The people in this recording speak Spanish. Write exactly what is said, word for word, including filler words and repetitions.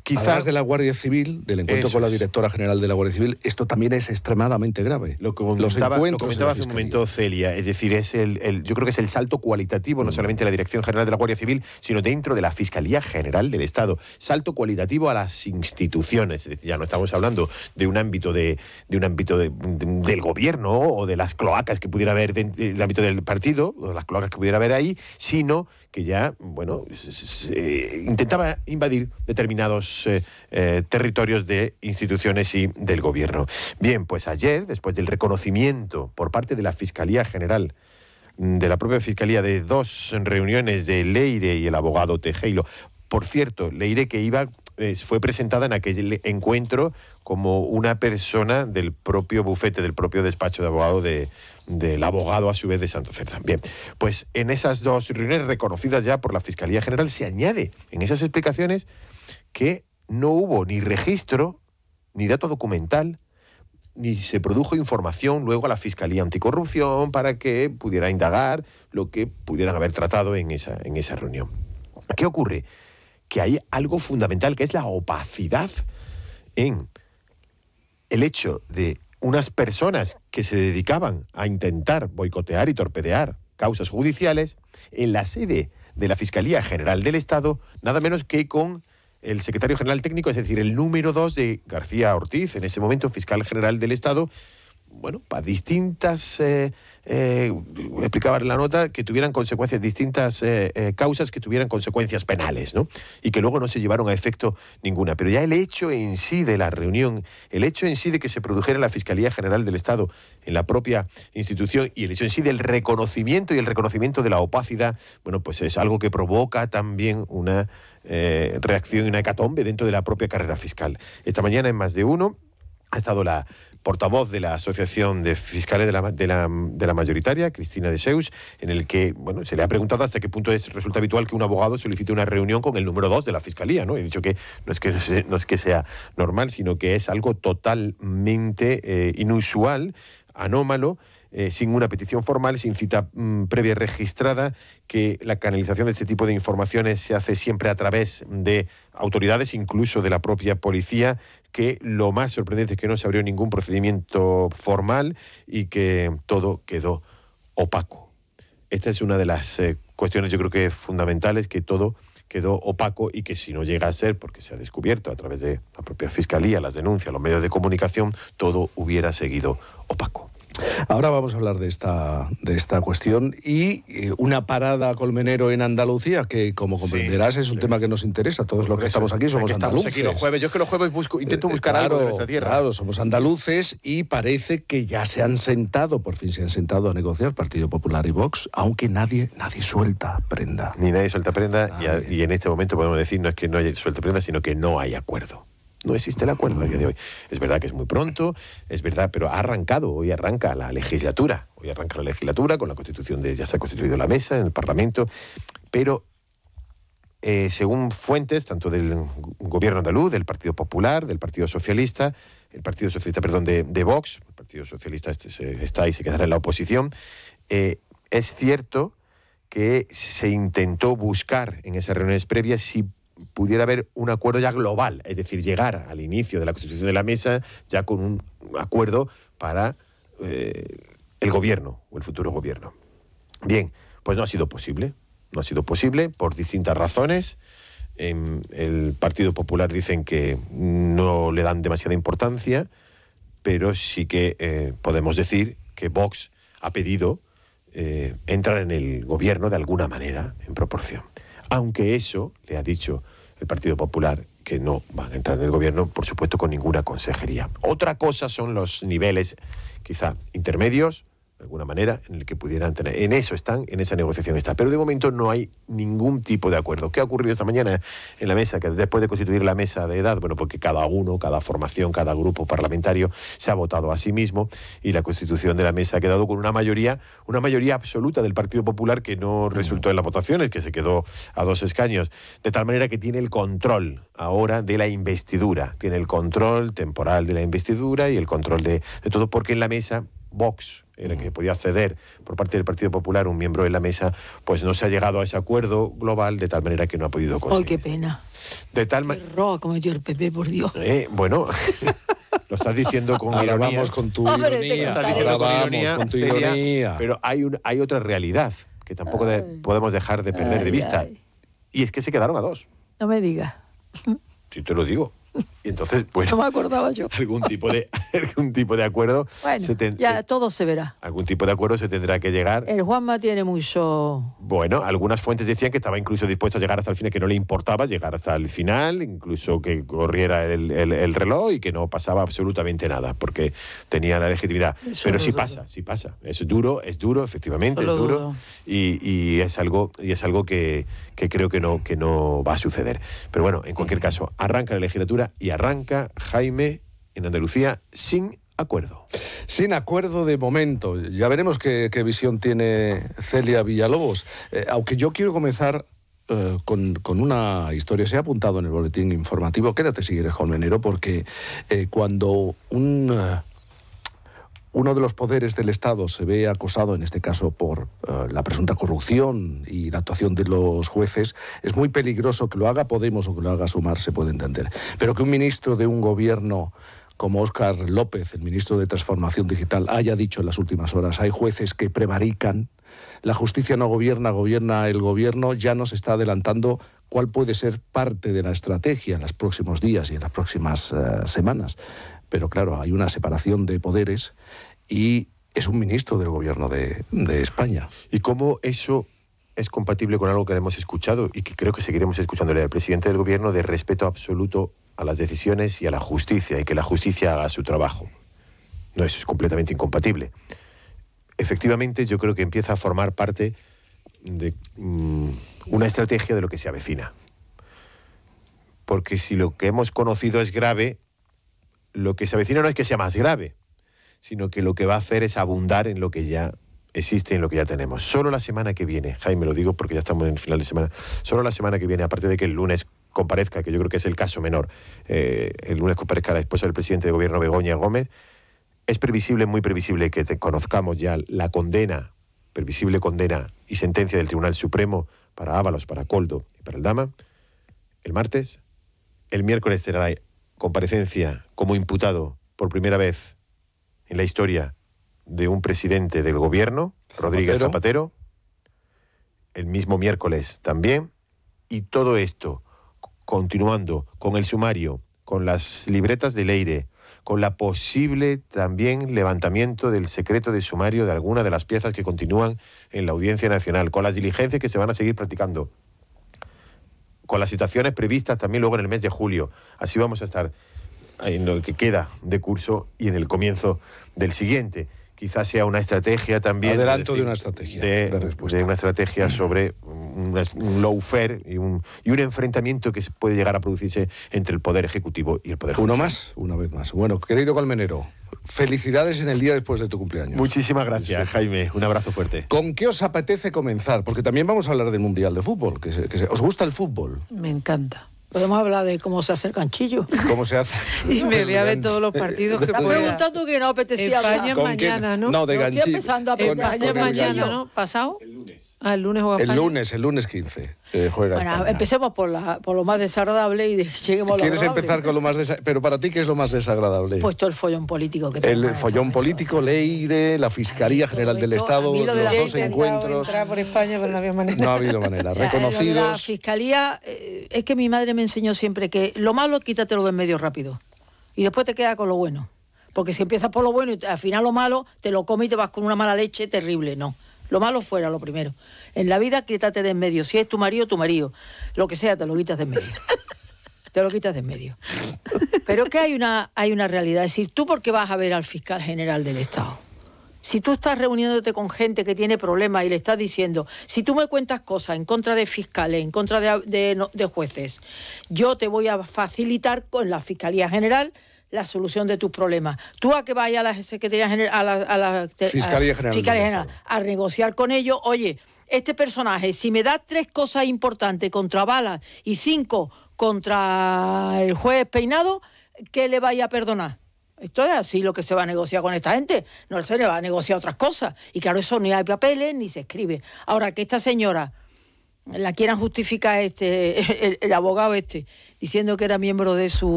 Quizá, además de la Guardia Civil, del encuentro con la es. directora general de la Guardia Civil, esto también es extremadamente grave. Lo que Los comentaba, lo encuentros comentaba en la hace un Fiscalía. momento Celia, es decir, es el, el, yo creo que es el salto cualitativo, no solamente de la Dirección General de la Guardia Civil, sino dentro de la Fiscalía General del Estado. Salto cualitativo a las instituciones, es decir, ya no estamos hablando de un ámbito, de, de un ámbito de, de, del gobierno o de las cloacas que pudiera haber dentro del ámbito del partido, o de las cloacas que pudiera haber ahí, sino que ya, bueno, se, se, intentaba invadir determinados eh, eh, territorios de instituciones y del gobierno. Bien, pues ayer, después del reconocimiento por parte de la Fiscalía General, de la propia Fiscalía, de dos reuniones de Leire y el abogado Tejero. Por cierto, Leire, que iba, eh, fue presentada en aquel encuentro como una persona del propio bufete, del propio despacho de abogado de, del abogado a su vez de Santo Cerdán. Bien, pues en esas dos reuniones reconocidas ya por la Fiscalía General se añade en esas explicaciones que no hubo ni registro, ni dato documental, ni se produjo información luego a la Fiscalía Anticorrupción para que pudiera indagar lo que pudieran haber tratado en esa, en esa reunión. ¿Qué ocurre? Que hay algo fundamental, que es la opacidad en el hecho de unas personas que se dedicaban a intentar boicotear y torpedear causas judiciales en la sede de la Fiscalía General del Estado, nada menos que con el secretario general técnico, es decir, el número dos de García Ortiz, en ese momento fiscal general del Estado, bueno, para distintas, eh, eh, explicaba en la nota, que tuvieran consecuencias, distintas eh, eh, causas que tuvieran consecuencias penales, ¿no? Y que luego no se llevaron a efecto ninguna. Pero ya el hecho en sí de la reunión, el hecho en sí de que se produjera en la Fiscalía General del Estado, en la propia institución, y el hecho en sí del reconocimiento y el reconocimiento de la opacidad, bueno, pues es algo que provoca también una eh, reacción y una hecatombe dentro de la propia carrera fiscal. Esta mañana en Más de Uno ha estado la portavoz de la Asociación de Fiscales de la, de la, de la Mayoritaria, Cristina de Seus, en el que, bueno, se le ha preguntado hasta qué punto es, resulta habitual que un abogado solicite una reunión con el número dos de la Fiscalía, ¿no? He dicho que no es que, no es que sea normal, sino que es algo totalmente eh, inusual, anómalo, Eh, sin una petición formal, sin cita mmm, previa registrada, que la canalización de este tipo de informaciones se hace siempre a través de autoridades, incluso de la propia policía, que lo más sorprendente es que no se abrió ningún procedimiento formal y que todo quedó opaco. Esta es una de las eh, cuestiones, yo creo que fundamentales, que todo quedó opaco y que si no llega a ser, porque se ha descubierto a través de la propia Fiscalía, las denuncias, los medios de comunicación, todo hubiera seguido opaco. Ahora vamos a hablar de esta, de esta cuestión y eh, una parada Colmenero en Andalucía, que como comprenderás sí, es un sí. tema que nos interesa. Todos los que estamos aquí somos aquí andaluces. Estamos aquí los jueves. Yo es que los jueves busco, intento eh, buscar claro, algo de nuestra tierra. Claro, somos andaluces y parece que ya se han sentado, por fin se han sentado a negociar Partido Popular y Vox, aunque nadie, nadie suelta prenda. Ni nadie suelta prenda y, a, y en este momento podemos decir no es que no haya suelta prenda, sino que no hay acuerdo. No existe el acuerdo a día de hoy. Es verdad que es muy pronto, es verdad, pero ha arrancado, hoy arranca la legislatura. Hoy arranca la legislatura con la constitución de, ya se ha constituido la mesa en el Parlamento, pero eh, según fuentes, tanto del gobierno andaluz, del Partido Popular, del Partido Socialista, el Partido Socialista, perdón, de, de Vox, el Partido Socialista este se, está y se quedará en la oposición, eh, es cierto que se intentó buscar en esas reuniones previas si pudiera haber un acuerdo ya global, es decir, llegar al inicio de la constitución de la mesa ya con un acuerdo para eh, el gobierno o el futuro gobierno. Bien, pues no ha sido posible, no ha sido posible por distintas razones. En el Partido Popular dicen que no le dan demasiada importancia, pero sí que eh, podemos decir que Vox ha pedido eh, entrar en el gobierno de alguna manera, en proporción. Aunque eso, le ha dicho el Partido Popular, que no van a entrar en el gobierno, por supuesto, con ninguna consejería. Otra cosa son los niveles, quizá intermedios, de alguna manera, en el que pudieran tener. En eso están, en esa negociación está. Pero de momento no hay ningún tipo de acuerdo. ¿Qué ha ocurrido esta mañana en la mesa? Que después de constituir la mesa de edad, bueno, porque cada uno, cada formación, cada grupo parlamentario se ha votado a sí mismo y la constitución de la mesa ha quedado con una mayoría, una mayoría absoluta del Partido Popular que no resultó en las votaciones, que se quedó a dos escaños. De tal manera que tiene el control ahora de la investidura. Tiene el control temporal de la investidura y el control de, de todo, porque en la mesa Vox, en el que podía acceder por parte del Partido Popular un miembro de la mesa, pues no se ha llegado a ese acuerdo global de tal manera que no ha podido conseguir. ¡Ay, qué pena! De tal Qué manera... error ha cometido el P P, por Dios. Eh, bueno, lo estás diciendo con Ahora ironía. vamos con tu Hombre, te ironía. Lo estás contaré. diciendo con Ahora ironía, vamos con tu Celia, ironía. pero hay, un, hay otra realidad que tampoco de- Ay. podemos dejar de perder de Ay, vista. ay. Y es que se quedaron a dos. No me digas. Si te lo digo. Y entonces, No bueno, me acordaba yo. algún tipo de, algún tipo de acuerdo... Bueno, se ten- ya se- todo se verá. algún tipo de acuerdo se tendrá que llegar. El Juanma tiene mucho... Bueno, algunas fuentes decían que estaba incluso dispuesto a llegar hasta el final, que no le importaba llegar hasta el final, incluso que corriera el, el- el reloj y que no pasaba absolutamente nada, porque tenía la legitimidad. Eso Pero lo sí dudo. pasa, sí pasa. Es duro, es duro, efectivamente, Eso es lo duro. dudo. Y, y es algo, y es algo que, que creo que no, que no va a suceder. Pero bueno, en cualquier caso, arranca la legislatura y arranca Jaime en Andalucía sin acuerdo. Sin acuerdo de momento. Ya veremos qué, qué visión tiene Celia Villalobos. Eh, aunque yo quiero comenzar eh, con, con una historia. Se ha apuntado en el boletín informativo. Quédate si quieres, Colmenero, porque eh, cuando un... eh, uno de los poderes del Estado se ve acosado, en este caso por uh, la presunta corrupción y la actuación de los jueces, es muy peligroso que lo haga Podemos o que lo haga Sumar, se puede entender. Pero que un ministro de un gobierno como Óscar López, el ministro de Transformación Digital, haya dicho en las últimas horas, hay jueces que prevarican, la justicia no gobierna, gobierna el gobierno, ya nos está adelantando cuál puede ser parte de la estrategia en los próximos días y en las próximas uh, semanas. Pero claro, hay una separación de poderes y es un ministro del gobierno de, de España. ¿Y cómo eso es compatible con algo que hemos escuchado y que creo que seguiremos escuchándole al presidente del gobierno, de respeto absoluto a las decisiones y a la justicia, y que la justicia haga su trabajo? No, eso es completamente incompatible. Efectivamente, yo creo que empieza a formar parte de mm, una estrategia de lo que se avecina. Porque si lo que hemos conocido es grave, lo que se avecina no es que sea más grave, sino que lo que va a hacer es abundar en lo que ya existe, en lo que ya tenemos. Solo la semana que viene, Jaime, lo digo porque ya estamos en el final de semana, solo la semana que viene, aparte de que el lunes comparezca, que yo creo que es el caso menor, eh, el lunes comparezca la esposa del presidente de gobierno, Begoña Gómez, es previsible, muy previsible, que te conozcamos ya la condena, previsible condena y sentencia del Tribunal Supremo para Ábalos, para Coldo y para el Dama, el martes. El miércoles será la comparecencia como imputado por primera vez en la historia de un presidente del gobierno, Rodríguez Zapatero, el mismo miércoles también, y todo esto continuando con el sumario, con las libretas del Leire, con la posible también levantamiento del secreto de sumario de alguna de las piezas que continúan en la Audiencia Nacional, con las diligencias que se van a seguir practicando, con las citaciones previstas también luego en el mes de julio. Así vamos a estar en lo que queda de curso y en el comienzo del siguiente. Quizás sea una estrategia también... Adelanto de, de una estrategia de, de respuesta. de una estrategia sobre un, un lawfare y un, y un enfrentamiento que se puede llegar a producirse entre el Poder Ejecutivo y el Poder Judicial. Uno más, una vez más. Bueno, querido Colmenero, felicidades en el día después de tu cumpleaños. Muchísimas gracias, Jaime. Un abrazo fuerte. ¿Con qué os apetece comenzar? Porque también vamos a hablar del Mundial de Fútbol. Que se, que se, ¿Os gusta el fútbol? Me encanta. Podemos hablar de cómo se hace el canchillo. ¿Cómo se hace? Y me voy a ver todos los partidos que Está pueda. preguntando que no apetecía España hablar. ¿Con qué? mañana, ¿no? No, de No, estoy ganchillo. empezando a Con- aprender. España con el mañana, gallo. ¿no? ¿Pasado? El lunes. Ah, el lunes juega El España. lunes, el lunes quince, eh, juega Bueno, España. empecemos por, la, por lo más desagradable y de- lleguemos a lo ¿Quieres agradable. empezar con lo más desagradable? Pero para ti, ¿qué es lo más desagradable? Pues todo el follón político que el tenemos en este follón momento. político, Leire, la Fiscalía Todo General del esto, Estado, a mí lo de los la- He dos intentado encuentros. entrar por España, pero no había manera. No ha habido manera. Ya, lo de La Reconocidos. fiscalía, eh, es que mi madre me enseñó siempre que lo malo quítatelo de en medio rápido y después te queda con lo bueno. Porque si empiezas por lo bueno y al final lo malo, te lo comes y te vas con una mala leche terrible. No, lo malo fuera lo primero. En la vida quítate de en medio. Si es tu marido, tu marido. Lo que sea, te lo quitas de en medio. Te lo quitas de en medio. Pero es que hay una, hay una realidad. Es decir, ¿tú por qué vas a ver al fiscal general del Estado? Si tú estás reuniéndote con gente que tiene problemas y le estás diciendo, si tú me cuentas cosas en contra de fiscales, en contra de, de, no, de jueces, yo te voy a facilitar con la Fiscalía General la solución de tus problemas. Tú a que vayas a la Secretaría General, a la, a la te, Fiscalía a, General Fiscalía del General, Estado. a negociar con ellos, oye, este personaje, si me das tres cosas importantes contra Balas y cinco contra el juez Peinado, ¿qué le vaya a perdonar? Esto es así lo que se va a negociar con esta gente. No se le va a negociar otras cosas. Y claro, eso ni hay papeles ni se escribe. Ahora, que esta señora la quieran justificar este el, el abogado este, diciendo que era miembro de su